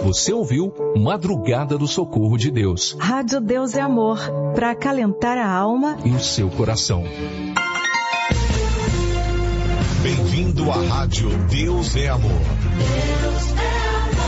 Você ouviu Madrugada do Socorro de Deus. Rádio Deus é Amor, para acalentar a alma e o seu coração. Bem-vindo à Rádio Deus é Amor. Deus é amor.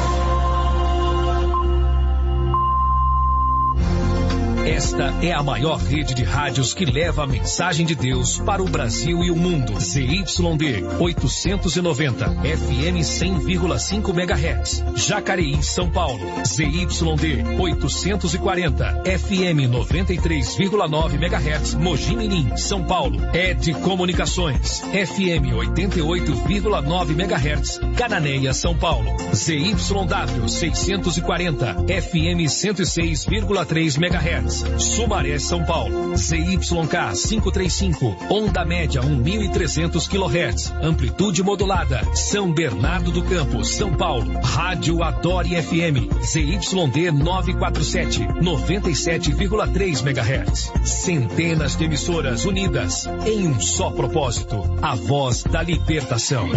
Esta é a maior rede de rádios que leva a mensagem de Deus para o Brasil e o mundo. ZYD 890, FM 100,5 MHz. Jacareí, São Paulo. ZYD 840, FM 93,9 MHz. Mogi Mirim, São Paulo. ED Comunicações, FM 88,9 MHz. Cananéia, São Paulo. ZYW 640, FM 106,3 MHz. Sumaré, São Paulo. ZYK 535, onda média 1.300 kHz, amplitude modulada. São Bernardo do Campo, São Paulo. Rádio Adore FM, ZYD 947, 97,3 MHz. Centenas de emissoras unidas em um só propósito, a voz da libertação.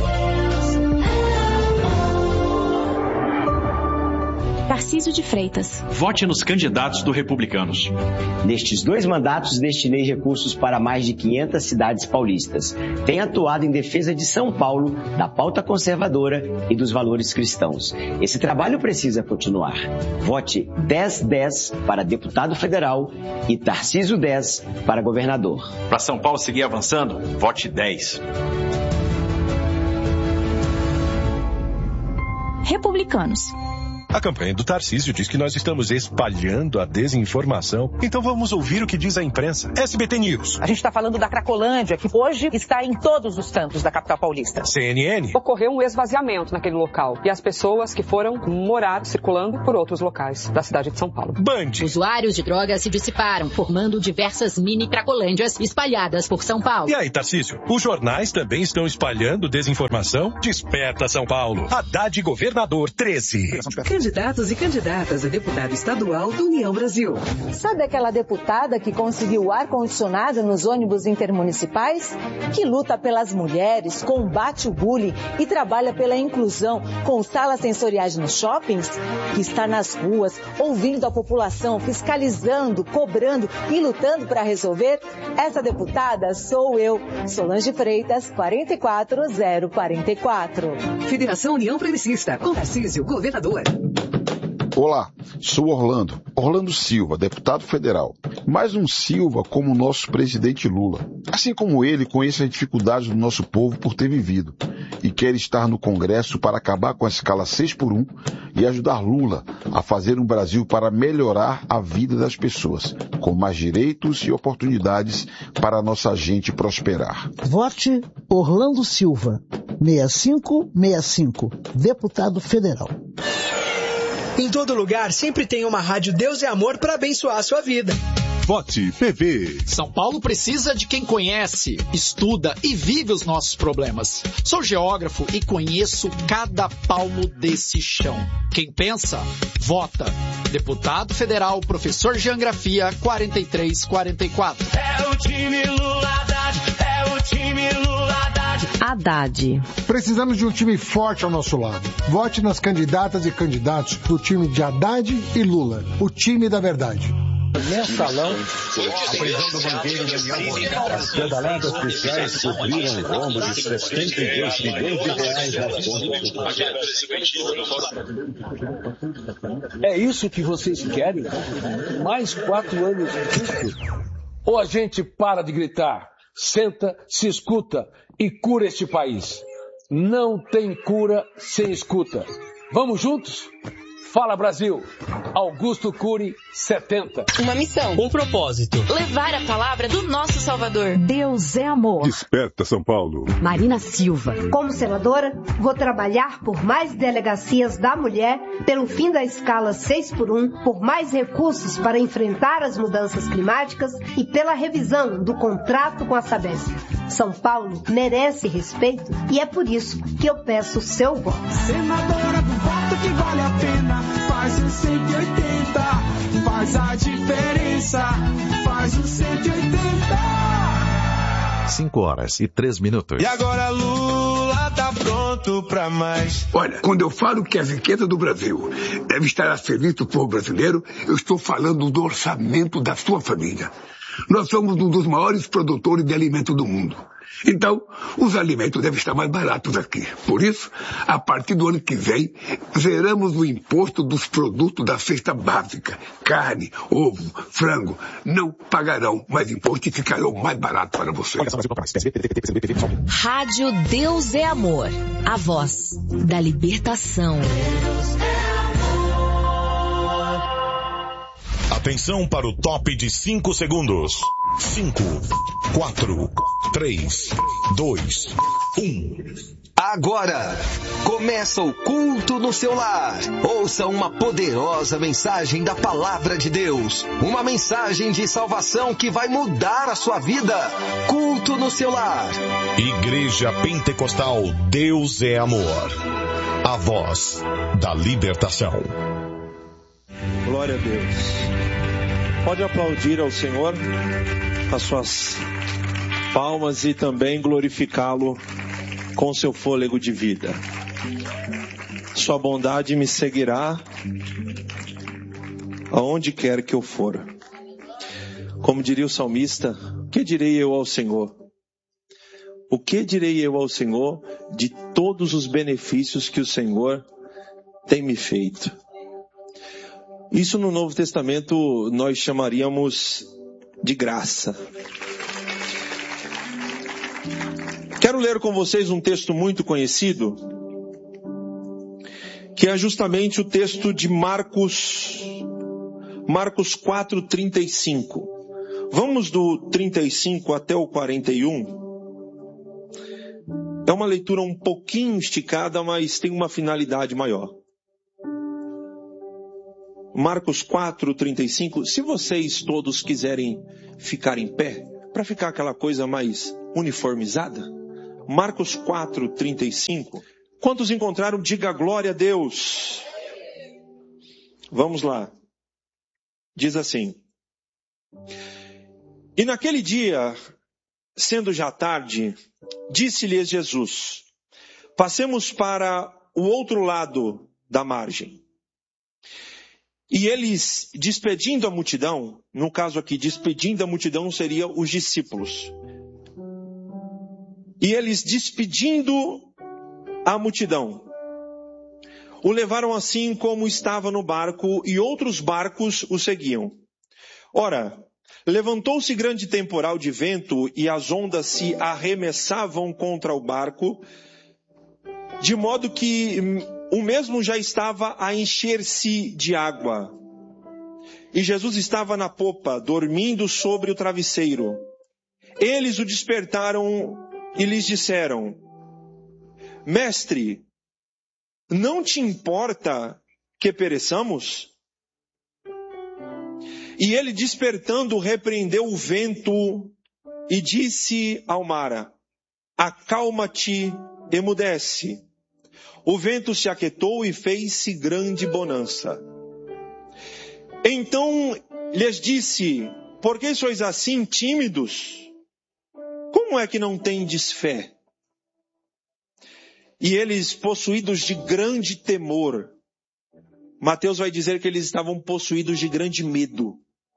Tarcísio de Freitas. Vote nos candidatos do Republicanos. Nestes 2 mandatos, destinei recursos para mais de 500 cidades paulistas. Tenho atuado em defesa de São Paulo, da pauta conservadora e dos valores cristãos. Esse trabalho precisa continuar. Vote 1010 para deputado federal e Tarcísio 10 para governador. Para São Paulo seguir avançando, vote 10. Republicanos. A campanha do Tarcísio diz que nós estamos espalhando a desinformação. Então vamos ouvir o que diz a imprensa. SBT News. A gente está falando da Cracolândia, que hoje está em todos os cantos da capital paulista. CNN. Ocorreu um esvaziamento naquele local e as pessoas que foram morar circulando por outros locais da cidade de São Paulo. Band. Usuários de drogas se dissiparam, formando diversas mini Cracolândias espalhadas por São Paulo. E aí, Tarcísio? Os jornais também estão espalhando desinformação? Desperta São Paulo. Haddad Governador 13. Candidatos e candidatas a deputado estadual do União Brasil. Sabe aquela deputada que conseguiu ar-condicionado nos ônibus intermunicipais? Que luta pelas mulheres, combate o bullying e trabalha pela inclusão com salas sensoriais nos shoppings? Que está nas ruas, ouvindo a população, fiscalizando, cobrando e lutando para resolver? Essa deputada sou eu, Solange Freitas, 44044. Federação União Progressista, com Tarcísio, governador. Olá, sou Orlando Silva, deputado federal. Mais um Silva como o nosso presidente Lula. Assim como ele, conheço as dificuldades do nosso povo por ter vivido e quer estar no Congresso para acabar com a escala 6x1 e ajudar Lula a fazer um Brasil para melhorar a vida das pessoas, com mais direitos e oportunidades para a nossa gente prosperar. Vote Orlando Silva, 6565, deputado federal. Em todo lugar sempre tem uma rádio Deus é Amor para abençoar a sua vida. Vote PV. São Paulo precisa de quem conhece, estuda e vive os nossos problemas. Sou geógrafo e conheço cada palmo desse chão. Quem pensa, vota. Deputado Federal, professor de Geografia, 4344. É o time Lula Haddad, é o time Lula Haddad. Haddad. Precisamos de um time forte ao nosso lado. Vote nas candidatas e candidatos do time de Haddad e Lula, o time da verdade. Mensalão, a prisão do banqueiro Daniel Monteiro. Pedaladas policiais cobriram o rombo de 72 milhões de reais nas contas. É isso que vocês querem? Mais 4 anos disso? Ou a gente para de gritar, senta, se escuta e cura este país? Não tem cura sem escuta. Vamos juntos? Fala Brasil, Augusto Cury, 70. Uma missão. Um propósito. Levar a palavra do nosso Salvador. Deus é amor. Desperta São Paulo. Marina Silva. Como senadora, vou trabalhar por mais delegacias da mulher, pelo fim da escala 6x1, por mais recursos para enfrentar as mudanças climáticas e pela revisão do contrato com a Sabesp. São Paulo merece respeito e é por isso que eu peço o seu voto. Senadora do voto que vale a pena. Faz o 180, faz a diferença, faz o 180. 5 horas e 3 minutos. E agora Lula tá pronto aberto para mais. Olha, quando eu falo que a riqueza do Brasil deve estar a serviço do povo brasileiro, eu estou falando do orçamento da sua família. Nós somos um dos maiores produtores de alimento do mundo. Então, os alimentos devem estar mais baratos aqui. Por isso, a partir do ano que vem, zeramos o imposto dos produtos da cesta básica. Carne, ovo, frango. Não pagarão mais imposto e ficarão mais baratos para você. Rádio Deus é Amor. A voz da libertação. Atenção para o top de 5 segundos. 5, 4, 3, 2, 1. Agora, começa o culto no seu lar. Ouça uma poderosa mensagem da Palavra de Deus. Uma mensagem de salvação que vai mudar a sua vida. Culto no seu lar. Igreja Pentecostal Deus é Amor. A voz da libertação. Glória a Deus. Pode aplaudir ao Senhor as suas palmas e também glorificá-lo com seu fôlego de vida. Sua bondade me seguirá aonde quer que eu for. Como diria o salmista, o que direi eu ao Senhor? O que direi eu ao Senhor de todos os benefícios que o Senhor tem me feito? Isso no Novo Testamento nós chamaríamos de graça. Quero ler com vocês um texto muito conhecido, que é justamente o texto de Marcos 4:35. Vamos do 35 até o 41. É uma leitura um pouquinho esticada, mas tem uma finalidade maior. Marcos 4:35. Se vocês todos quiserem ficar em pé, para ficar aquela coisa mais uniformizada. Marcos 4:35. Quantos encontraram? Diga glória a Deus. Vamos lá. Diz assim: E naquele dia, sendo já tarde, disse-lhes Jesus: Passemos para o outro lado da margem. E eles, despedindo a multidão, no caso aqui, despedindo a multidão seria os discípulos. E eles, despedindo a multidão, o levaram assim como estava no barco, e outros barcos o seguiam. Ora, levantou-se grande temporal de vento, e as ondas se arremessavam contra o barco, de modo que o mesmo já estava a encher-se de água. E Jesus estava na popa, dormindo sobre o travesseiro. Eles o despertaram e lhes disseram: Mestre, não te importa que pereçamos? E ele, despertando, repreendeu o vento e disse ao mar: Acalma-te, emudece. O vento se aquietou e fez-se grande bonança. Então lhes disse: Por que sois assim tímidos? Como é que não tendes fé? E eles, possuídos de grande temor, Mateus vai dizer que eles estavam possuídos de grande medo,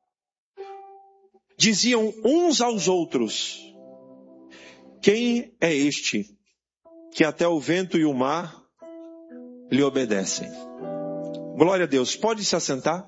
diziam uns aos outros: Quem é este que até o vento e o mar lhe obedecem? Glória a Deus. Pode se assentar?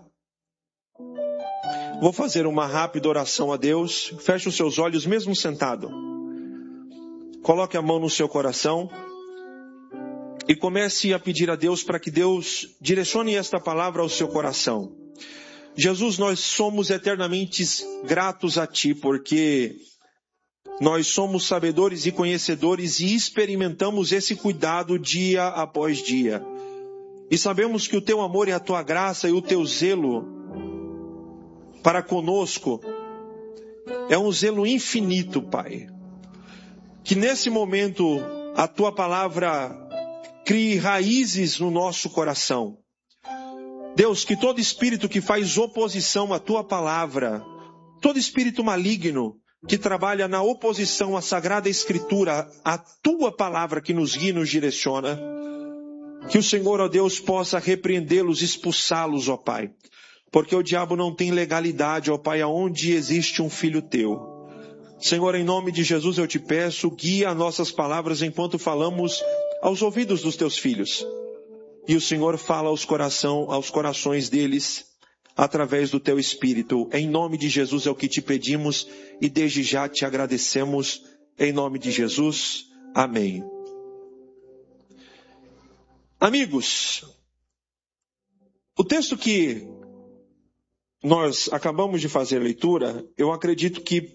Vou fazer uma rápida oração a Deus. Feche os seus olhos mesmo sentado. Coloque a mão no seu coração e comece a pedir a Deus para que Deus direcione esta palavra ao seu coração. Jesus, nós somos eternamente gratos a Ti, porque nós somos sabedores e conhecedores e experimentamos esse cuidado dia após dia. E sabemos que o Teu amor e a Tua graça e o Teu zelo para conosco é um zelo infinito, Pai. Que nesse momento a Tua palavra crie raízes no nosso coração. Deus, que todo espírito que faz oposição à Tua palavra, todo espírito maligno, que trabalha na oposição à Sagrada Escritura, à tua palavra que nos guia e nos direciona, que o Senhor, ó Deus, possa repreendê-los, expulsá-los, ó Pai. Porque o diabo não tem legalidade, ó Pai, aonde existe um filho teu. Senhor, em nome de Jesus eu te peço, guia nossas palavras enquanto falamos aos ouvidos dos teus filhos. E o Senhor fala aos corações deles, através do teu Espírito. Em nome de Jesus é o que te pedimos e desde já te agradecemos. Em nome de Jesus, amém. Amigos, o texto que nós acabamos de fazer leitura, eu acredito que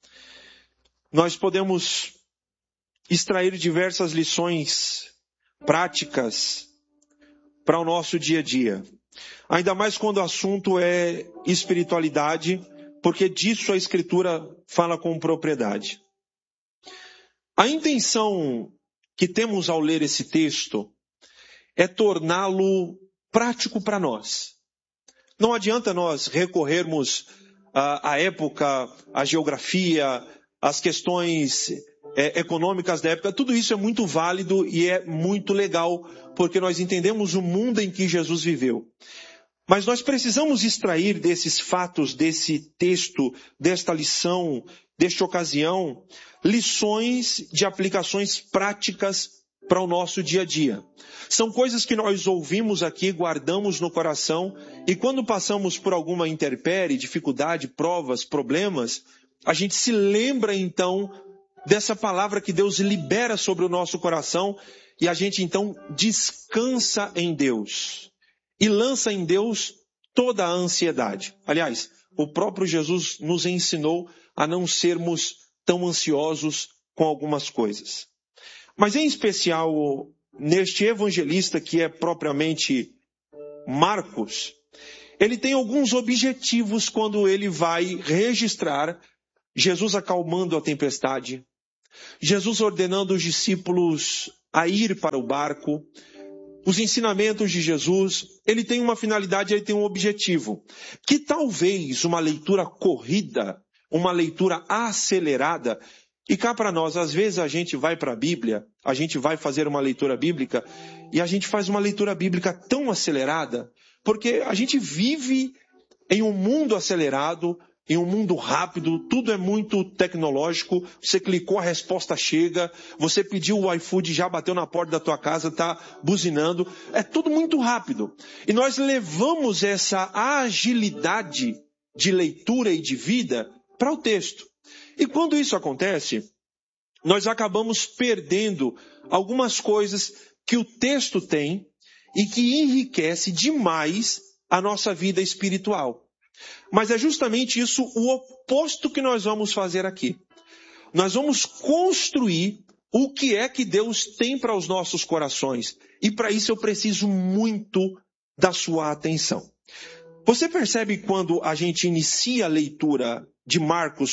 nós podemos extrair diversas lições práticas para o nosso dia a dia. Ainda mais quando o assunto é espiritualidade, porque disso a Escritura fala com propriedade. A intenção que temos ao ler esse texto é torná-lo prático para nós. Não adianta nós recorrermos à época, à geografia, às questões econômicas da época. Tudo isso é muito válido e é muito legal, porque nós entendemos o mundo em que Jesus viveu. Mas nós precisamos extrair desses fatos, desse texto, desta lição, desta ocasião, lições de aplicações práticas para o nosso dia a dia. São coisas que nós ouvimos aqui, guardamos no coração, e quando passamos por alguma intempérie, dificuldade, provas, problemas, a gente se lembra então dessa palavra que Deus libera sobre o nosso coração, e a gente então descansa em Deus e lança em Deus toda a ansiedade. Aliás, o próprio Jesus nos ensinou a não sermos tão ansiosos com algumas coisas. Mas em especial, neste evangelista que é propriamente Marcos, ele tem alguns objetivos quando ele vai registrar Jesus acalmando a tempestade, Jesus ordenando os discípulos a ir para o barco, os ensinamentos de Jesus. Ele tem uma finalidade, ele tem um objetivo, que talvez uma leitura corrida, uma leitura acelerada, e cá para nós, às vezes a gente vai para a Bíblia, a gente vai fazer uma leitura bíblica, e a gente faz uma leitura bíblica tão acelerada, porque a gente vive em um mundo acelerado, em um mundo rápido, tudo é muito tecnológico. Você clicou, a resposta chega, você pediu o iFood, já bateu na porta da tua casa, está buzinando, é tudo muito rápido. E nós levamos essa agilidade de leitura e de vida para o texto. E quando isso acontece, nós acabamos perdendo algumas coisas que o texto tem e que enriquece demais a nossa vida espiritual. Mas é justamente isso o oposto que nós vamos fazer aqui. Nós vamos construir o que é que Deus tem para os nossos corações. E para isso eu preciso muito da sua atenção. Você percebe quando a gente inicia a leitura de Marcos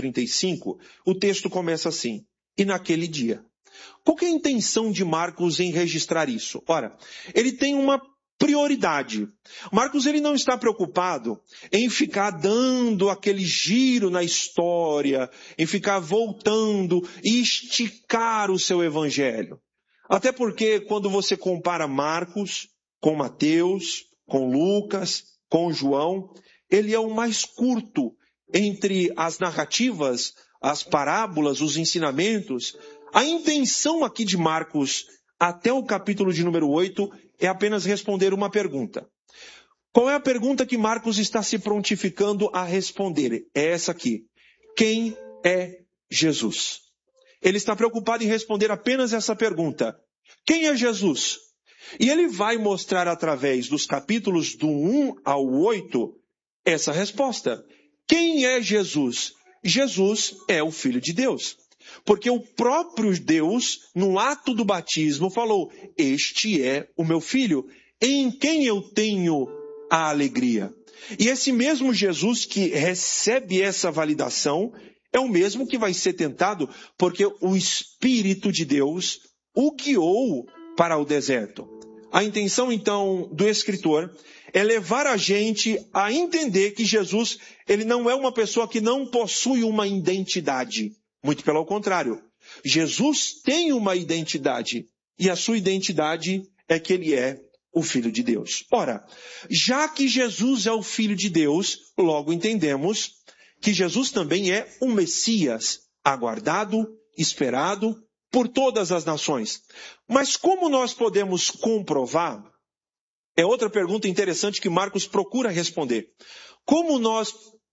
4:35, o texto começa assim: e naquele dia. Qual que é a intenção de Marcos em registrar isso? Ora, ele tem uma prioridade. Marcos, ele não está preocupado em ficar dando aquele giro na história, em ficar voltando e esticar o seu evangelho. Até porque quando você compara Marcos com Mateus, com Lucas, com João, ele é o mais curto entre as narrativas, as parábolas, os ensinamentos. A intenção aqui de Marcos, até o capítulo de número 8, é apenas responder uma pergunta. Qual é a pergunta que Marcos está se prontificando a responder? É essa aqui: quem é Jesus? Ele está preocupado em responder apenas essa pergunta: quem é Jesus? E ele vai mostrar através dos capítulos do 1 ao 8 essa resposta. Quem é Jesus? Jesus é o Filho de Deus. Porque o próprio Deus, no ato do batismo, falou: este é o meu filho, em quem eu tenho a alegria. E esse mesmo Jesus que recebe essa validação é o mesmo que vai ser tentado, porque o Espírito de Deus o guiou para o deserto. A intenção, então, do escritor é levar a gente a entender que Jesus, ele não é uma pessoa que não possui uma identidade. Muito pelo contrário. Jesus tem uma identidade. E a sua identidade é que ele é o Filho de Deus. Ora, já que Jesus é o Filho de Deus, logo entendemos que Jesus também é um Messias, aguardado, esperado por todas as nações. Mas como nós podemos comprovar? É outra pergunta interessante que Marcos procura responder. Como nós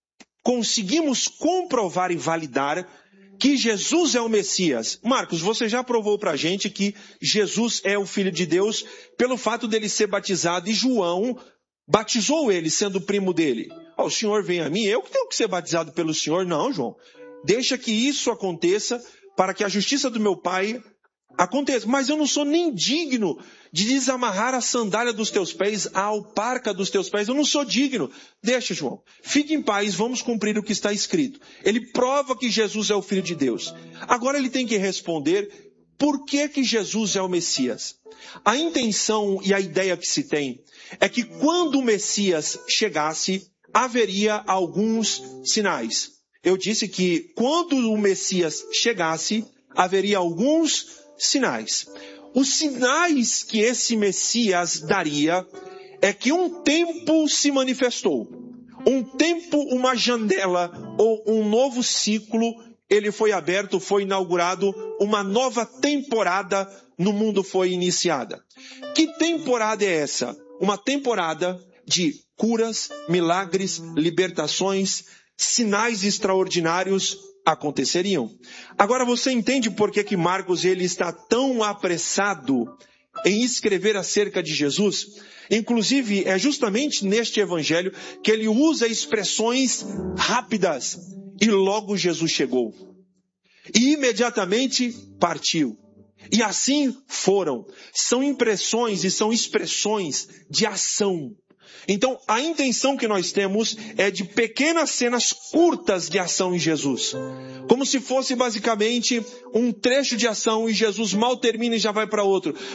conseguimos comprovar e validar que Jesus é o Messias? Marcos, você já provou pra gente que Jesus é o Filho de Deus pelo fato dele ser batizado e João batizou ele, sendo primo dele. O Senhor vem a mim, eu que tenho que ser batizado pelo Senhor? Não, João. Deixa que isso aconteça para que a justiça do meu Pai aconteça. Mas eu não sou nem digno de desamarrar a sandália dos teus pés, a alparca dos teus pés. Eu não sou digno. Deixa, João. Fique em paz, vamos cumprir o que está escrito. Ele prova que Jesus é o Filho de Deus. Agora ele tem que responder por que Jesus é o Messias. A intenção e a ideia que se tem é que quando o Messias chegasse, haveria alguns sinais. Eu disse que quando o Messias chegasse, haveria alguns sinais. Os sinais que esse Messias daria é que um tempo se manifestou. Um tempo, uma janela ou um novo ciclo, ele foi aberto, foi inaugurado, uma nova temporada no mundo foi iniciada. Que temporada é essa? Uma temporada de curas, milagres, libertações, sinais extraordinários aconteceriam. Agora você entende por que Marcos ele está tão apressado em escrever acerca de Jesus? Inclusive, é justamente neste evangelho que ele usa expressões rápidas. E logo Jesus chegou. E imediatamente partiu. E assim foram. São impressões e são expressões de ação. Então, a intenção que nós temos é de pequenas cenas curtas de ação em Jesus. Como se fosse basicamente um trecho de ação e Jesus mal termina e já vai para outro.